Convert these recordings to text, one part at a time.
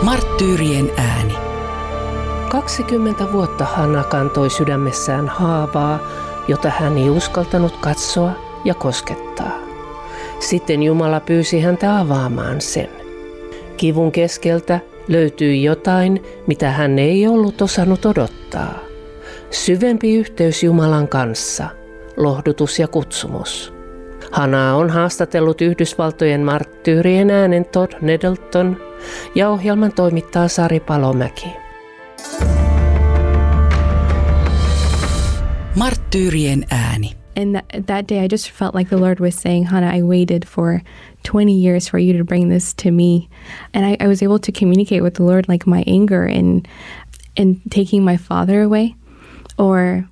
Marttyyrien ääni. 20 vuotta Hanna kantoi sydämessään haavaa, jota hän ei uskaltanut katsoa ja koskettaa. Sitten Jumala pyysi häntä avaamaan sen. Kivun keskeltä löytyi jotain, mitä hän ei ollut osannut odottaa. Syvempi yhteys Jumalan kanssa, lohdutus ja kutsumus. Hannaa on haastatellut Yhdysvaltojen Marttyyrien äänen Todd Nettleton ja ohjelman toimittaa Sari Palomäki. Marttyyrien ääni. And that day I just felt like the Lord was saying, Hannah, I waited for 20 years for you to bring this to me. And I was able to communicate with the Lord like my anger in taking my father away or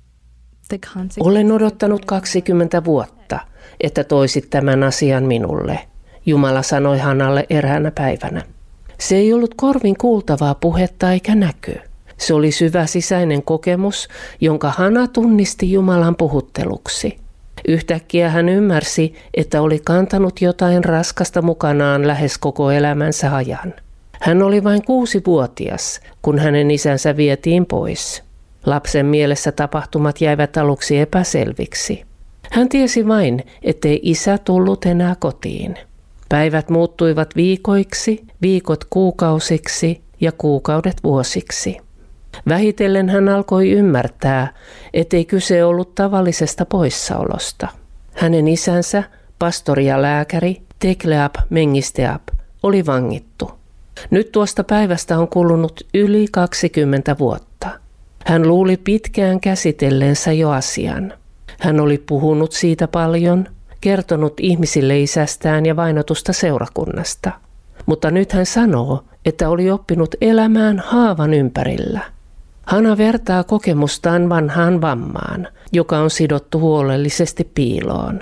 the consequences. Olen odottanut 20 vuotta, että toisit tämän asian minulle, Jumala sanoi Hannalle eräänä päivänä. Se ei ollut korvin kuultavaa puhetta eikä näky. Se oli syvä sisäinen kokemus, jonka Hanna tunnisti Jumalan puhutteluksi. Yhtäkkiä hän ymmärsi, että oli kantanut jotain raskasta mukanaan lähes koko elämänsä ajan. Hän oli vain 6-vuotias, kun hänen isänsä vietiin pois. Lapsen mielessä tapahtumat jäivät aluksi epäselviksi. Hän tiesi vain, ettei isä tullut enää kotiin. Päivät muuttuivat viikoiksi, viikot kuukausiksi ja kuukaudet vuosiksi. Vähitellen hän alkoi ymmärtää, ettei kyse ollut tavallisesta poissaolosta. Hänen isänsä, pastori ja lääkäri Tekleab Mengisteab, oli vangittu. Nyt tuosta päivästä on kulunut yli 20 vuotta. Hän luuli pitkään käsitelleensä jo asian. Hän oli puhunut siitä paljon, kertonut ihmisille isästään ja vainotusta seurakunnasta. Mutta nyt hän sanoo, että oli oppinut elämään haavan ympärillä. Hanna vertaa kokemustaan vanhaan vammaan, joka on sidottu huolellisesti piiloon.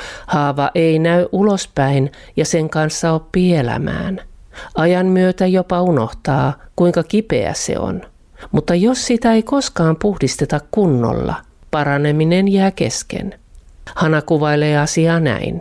Haava ei näy ulospäin ja sen kanssa oppii elämään. Ajan myötä jopa unohtaa, kuinka kipeä se on. Mutta jos sitä ei koskaan puhdisteta kunnolla, paraneminen jää kesken. Hanna kuvailee asiaa näin.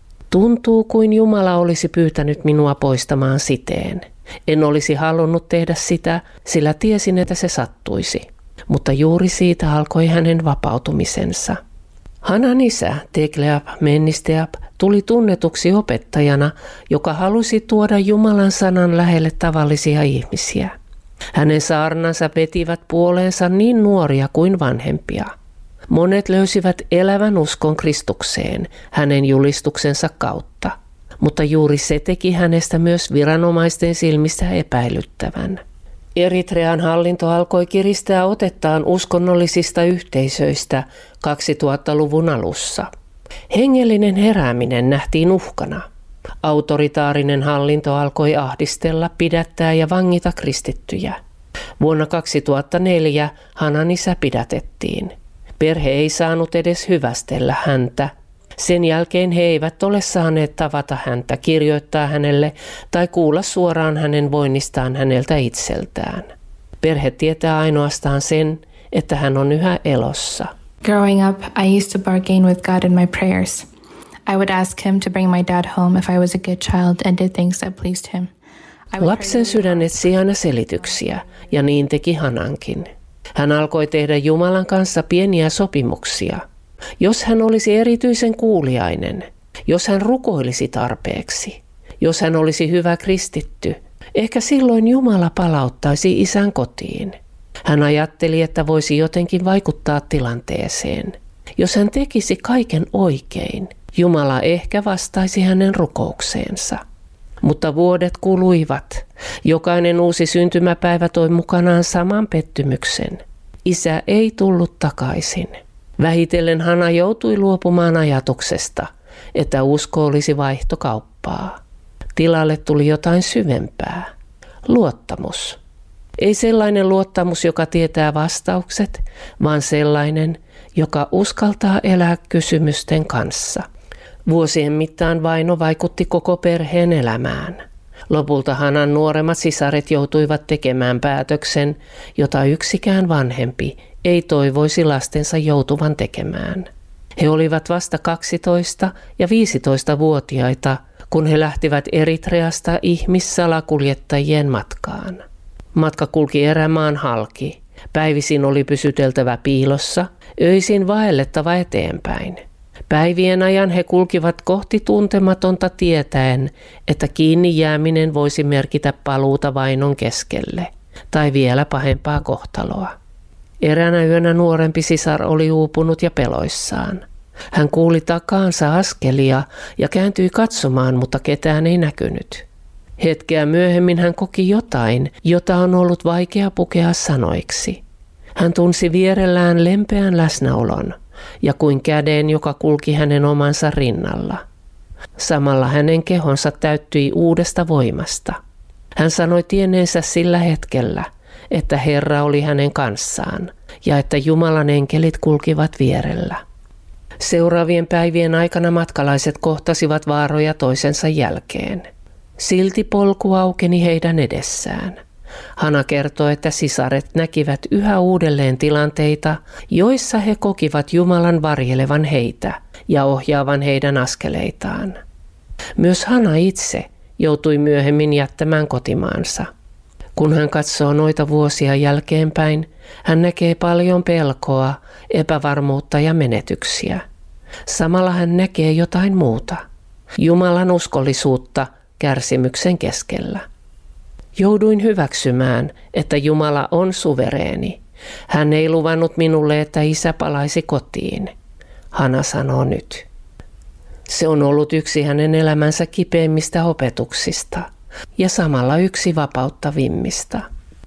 Tuntuu kuin Jumala olisi pyytänyt minua poistamaan siteen. En olisi halunnut tehdä sitä, sillä tiesin, että se sattuisi. Mutta juuri siitä alkoi hänen vapautumisensa. Hannan isä, Tekleab Mengisteab, tuli tunnetuksi opettajana, joka halusi tuoda Jumalan sanan lähelle tavallisia ihmisiä. Hänen saarnansa vetivät puoleensa niin nuoria kuin vanhempia. Monet löysivät elävän uskon Kristukseen hänen julistuksensa kautta, mutta juuri se teki hänestä myös viranomaisten silmissä epäilyttävän. Eritrean hallinto alkoi kiristää otettaan uskonnollisista yhteisöistä 2000-luvun alussa. Hengellinen herääminen nähtiin uhkana. Autoritaarinen hallinto alkoi ahdistella, pidättää ja vangita kristittyjä. Vuonna 2004 Hannan isä pidätettiin. Perhe ei saanut edes hyvästellä häntä. Sen jälkeen he eivät ole saaneet tavata häntä, kirjoittaa hänelle tai kuulla suoraan hänen voinnistaan häneltä itseltään. Perhe tietää ainoastaan sen, että hän on yhä elossa. Growing up, I used to bargain with God in my prayers. I would ask him to bring my dad home if I was a good child and did things that pleased him. Lapsen sydän etsi aina selityksiä, ja niin teki Hannankin. Hän alkoi tehdä Jumalan kanssa pieniä sopimuksia. Jos hän olisi erityisen kuuliainen, jos hän rukoilisi tarpeeksi, jos hän olisi hyvä kristitty, ehkä silloin Jumala palauttaisi isän kotiin. Hän ajatteli, että voisi jotenkin vaikuttaa tilanteeseen. Jos hän tekisi kaiken oikein, Jumala ehkä vastaisi hänen rukoukseensa. Mutta vuodet kuluivat. Jokainen uusi syntymäpäivä toi mukanaan saman pettymyksen. Isä ei tullut takaisin. Vähitellen Hanna joutui luopumaan ajatuksesta, että usko olisi vaihtokauppaa. Tilalle tuli jotain syvempää. Luottamus. Ei sellainen luottamus, joka tietää vastaukset, vaan sellainen, joka uskaltaa elää kysymysten kanssa. Vuosien mittaan vaino vaikutti koko perheen elämään. Lopulta Hannan nuoremmat sisaret joutuivat tekemään päätöksen, jota yksikään vanhempi ei toivoisi lastensa joutuvan tekemään. He olivat vasta 12- ja 15-vuotiaita, kun he lähtivät Eritreasta ihmissalakuljettajien matkaan. Matka kulki erämaan halki. Päivisin oli pysyteltävä piilossa, öisin vaellettava eteenpäin. Päivien ajan he kulkivat kohti tuntematonta tietäen, että kiinni jääminen voisi merkitä paluuta vainon keskelle, tai vielä pahempaa kohtaloa. Eräänä yönä nuorempi sisar oli uupunut ja peloissaan. Hän kuuli takaansa askelia ja kääntyi katsomaan, mutta ketään ei näkynyt. Hetkeä myöhemmin hän koki jotain, jota on ollut vaikea pukea sanoiksi. Hän tunsi vierellään lempeän läsnäolon ja kuin käden, joka kulki hänen omansa rinnalla. Samalla hänen kehonsa täyttyi uudesta voimasta. Hän sanoi tienneensä sillä hetkellä, että Herra oli hänen kanssaan ja että Jumalan enkelit kulkivat vierellä. Seuraavien päivien aikana matkalaiset kohtasivat vaaroja toisensa jälkeen. Silti polku aukeni heidän edessään. Hana kertoi, että sisaret näkivät yhä uudelleen tilanteita, joissa he kokivat Jumalan varjelevan heitä ja ohjaavan heidän askeleitaan. Myös Hana itse joutui myöhemmin jättämään kotimaansa. Kun hän katsoo noita vuosia jälkeenpäin, hän näkee paljon pelkoa, epävarmuutta ja menetyksiä. Samalla hän näkee jotain muuta, Jumalan uskollisuutta kärsimyksen keskellä. Jouduin hyväksymään, että Jumala on suvereeni. Hän ei luvannut minulle, että isä palaisi kotiin. Hana sanoo nyt. Se on ollut yksi hänen elämänsä kipeimmistä opetuksista ja samalla yksi vapauttavimmista.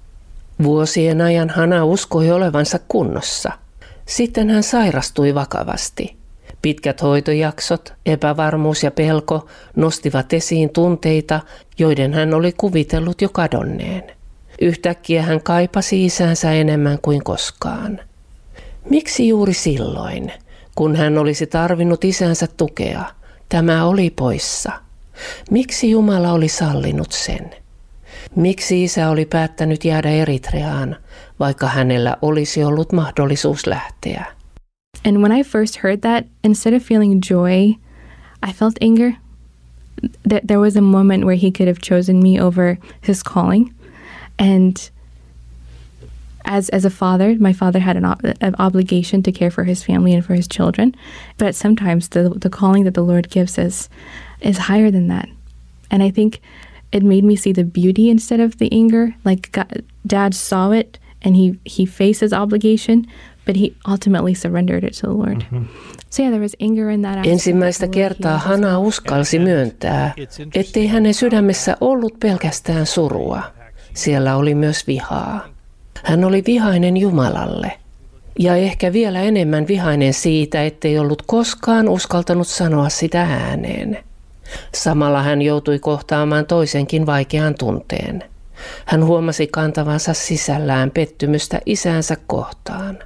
Vuosien ajan Hana uskoi olevansa kunnossa. Sitten hän sairastui vakavasti. Pitkät hoitojaksot, epävarmuus ja pelko nostivat esiin tunteita, joiden hän oli kuvitellut jo kadonneen. Yhtäkkiä hän kaipasi isänsä enemmän kuin koskaan. Miksi juuri silloin, kun hän olisi tarvinnut isänsä tukea, tämä oli poissa? Miksi Jumala oli sallinut sen? Miksi isä oli päättänyt jäädä Eritreaan, vaikka hänellä olisi ollut mahdollisuus lähteä? And when I first heard that, instead of feeling joy, I felt anger. There was a moment where he could have chosen me over his calling. And as a father, my father had an obligation to care for his family and for his children. But sometimes the calling that the Lord gives us is higher than that. And I think it made me see the beauty instead of the anger. Like Dad saw it and he faced his obligation, but he ultimately surrendered it to the Lord. Mm-hmm. So yeah, there was anger in that. Ensimmäistä kertaa Hana uskalsi myöntää, ettei hänen sydämessä ollut pelkästään surua. Siellä oli myös vihaa. Hän oli vihainen Jumalalle ja ehkä vielä enemmän vihainen siitä, ettei ollut koskaan uskaltanut sanoa sitä ääneen. Samalla hän joutui kohtaamaan toisenkin vaikean tunteen. Hän huomasi kantavansa sisällään pettymystä isänsä kohtaan.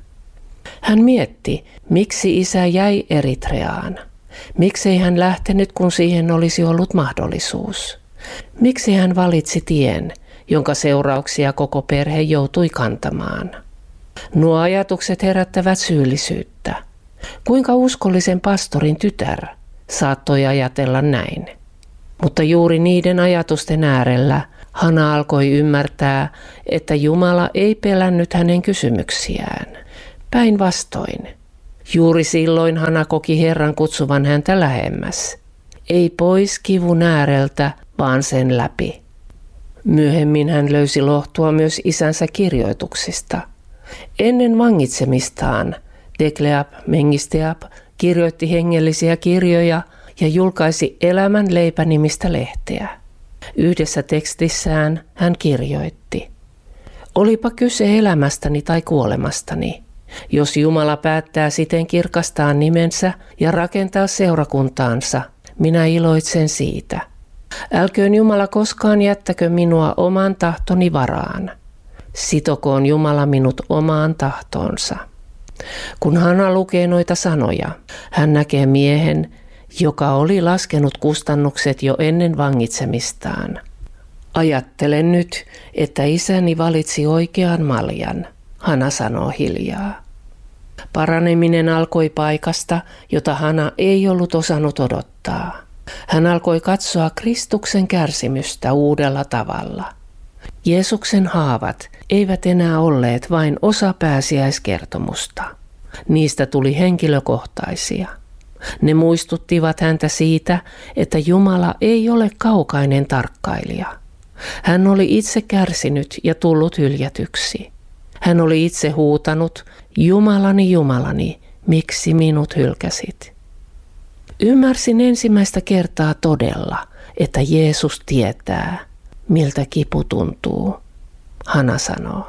Hän mietti, miksi isä jäi Eritreaan. Miksei hän lähtenyt, kun siihen olisi ollut mahdollisuus? Miksi hän valitsi tien, jonka seurauksia koko perhe joutui kantamaan? Nuo ajatukset herättävät syyllisyyttä. Kuinka uskollisen pastorin tytär saattoi ajatella näin? Mutta juuri niiden ajatusten äärellä Hana alkoi ymmärtää, että Jumala ei pelännyt hänen kysymyksiään. Päinvastoin. Juuri silloin Hana koki Herran kutsuvan häntä lähemmäs. Ei pois kivun ääreltä, vaan sen läpi. Myöhemmin hän löysi lohtua myös isänsä kirjoituksista. Ennen vangitsemistaan Dekleab Mengisteab kirjoitti hengellisiä kirjoja ja julkaisi Elämän leipä-nimistä lehteä. Yhdessä tekstissään hän kirjoitti: Olipa kyse elämästäni tai kuolemastani. Jos Jumala päättää siten kirkastaa nimensä ja rakentaa seurakuntaansa, minä iloitsen siitä. Älköön Jumala koskaan jättäkö minua oman tahtoni varaan. Sitokoon Jumala minut omaan tahtoonsa. Kun Hana lukee noita sanoja, hän näkee miehen, joka oli laskenut kustannukset jo ennen vangitsemistaan. Ajattelen nyt, että isäni valitsi oikean maljan, Hana sanoo hiljaa. Paraneminen alkoi paikasta, jota Hana ei ollut osannut odottaa. Hän alkoi katsoa Kristuksen kärsimystä uudella tavalla. Jeesuksen haavat eivät enää olleet vain osa pääsiäiskertomusta. Niistä tuli henkilökohtaisia. Ne muistuttivat häntä siitä, että Jumala ei ole kaukainen tarkkailija. Hän oli itse kärsinyt ja tullut hyljätyksi. Hän oli itse huutanut, Jumalani, Jumalani, miksi minut hylkäsit? Ymmärsin ensimmäistä kertaa todella, että Jeesus tietää, miltä kipu tuntuu. Hana sanoo.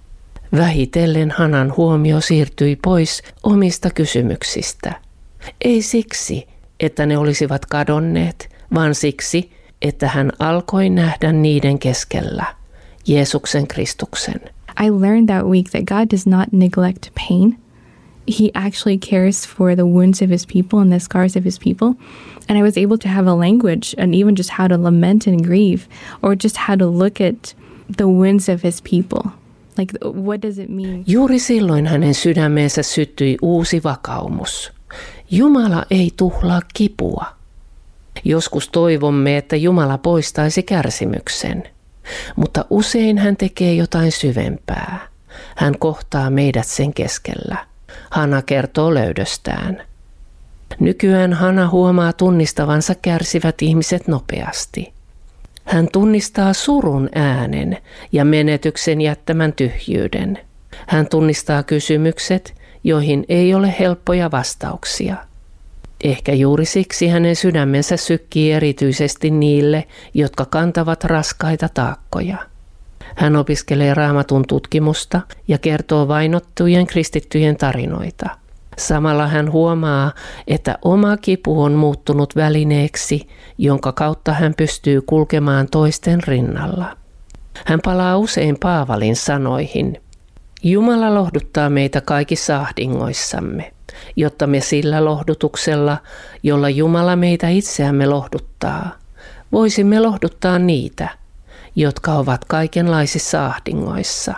Vähitellen Hanan huomio siirtyi pois omista kysymyksistä. Ei siksi, että ne olisivat kadonneet, vaan siksi, että hän alkoi nähdä niiden keskellä Jeesuksen Kristuksen. I learned that week that God does not neglect pain. He actually cares for the wounds of his people and the scars of his people. And I was able to have a language and even just how to lament and grieve, or just how to look at the wounds of his people. Like, what does it mean? Juuri silloin hänen sydämeensä syttyi uusi vakaumus. Jumala ei tuhlaa kipua. Joskus toivomme, että Jumala poistaisi kärsimyksen, mutta usein hän tekee jotain syvempää. Hän kohtaa meidät sen keskellä. Hana kertoo löydöstään. Nykyään Hana huomaa tunnistavansa kärsivät ihmiset nopeasti. Hän tunnistaa surun äänen ja menetyksen jättämän tyhjyyden. Hän tunnistaa kysymykset, joihin ei ole helppoja vastauksia. Ehkä juuri siksi hänen sydämensä sykkii erityisesti niille, jotka kantavat raskaita taakkoja. Hän opiskelee Raamatun tutkimusta ja kertoo vainottujen kristittyjen tarinoita. Samalla hän huomaa, että oma kipu on muuttunut välineeksi, jonka kautta hän pystyy kulkemaan toisten rinnalla. Hän palaa usein Paavalin sanoihin. Jumala lohduttaa meitä kaikissa ahdingoissamme, jotta me sillä lohdutuksella, jolla Jumala meitä itseämme lohduttaa, voisimme lohduttaa niitä, jotka ovat kaikenlaisissa ahdingoissa.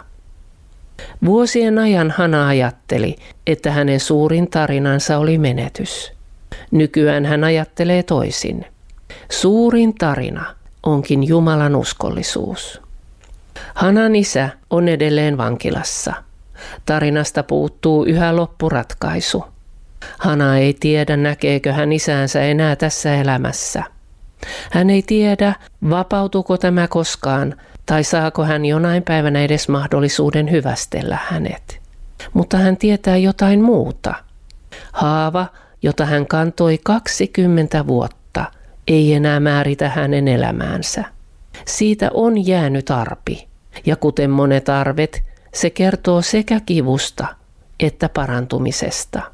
Vuosien ajan Hana ajatteli, että hänen suurin tarinansa oli menetys. Nykyään hän ajattelee toisin. Suurin tarina onkin Jumalan uskollisuus. Hanan isä on edelleen vankilassa. Tarinasta puuttuu yhä loppuratkaisu. Hana ei tiedä, näkeekö hän isäänsä enää tässä elämässä. Hän ei tiedä, vapautuuko tämä koskaan tai saako hän jonain päivänä edes mahdollisuuden hyvästellä hänet. Mutta hän tietää jotain muuta. Haava, jota hän kantoi 20 vuotta, ei enää määritä hänen elämäänsä. Siitä on jäänyt arpi, ja kuten monet arvet, se kertoo sekä kivusta että parantumisesta.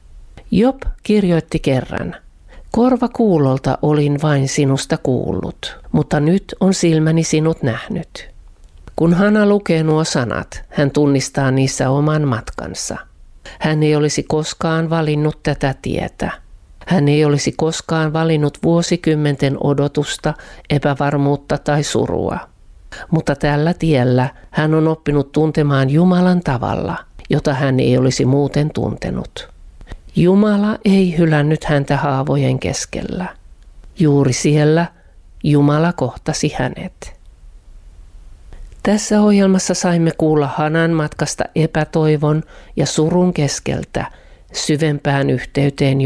Job kirjoitti kerran, korva kuulolta olin vain sinusta kuullut, mutta nyt on silmäni sinut nähnyt. Kun Hana lukee nuo sanat, hän tunnistaa niissä oman matkansa. Hän ei olisi koskaan valinnut tätä tietä. Hän ei olisi koskaan valinnut vuosikymmenten odotusta, epävarmuutta tai surua. Mutta tällä tiellä hän on oppinut tuntemaan Jumalan tavalla, jota hän ei olisi muuten tuntenut. Jumala ei hylännyt häntä haavojen keskellä. Juuri siellä Jumala kohtasi hänet. Tässä ohjelmassa saimme kuulla Hanan matkasta epätoivon ja surun keskeltä syvempään yhteyteen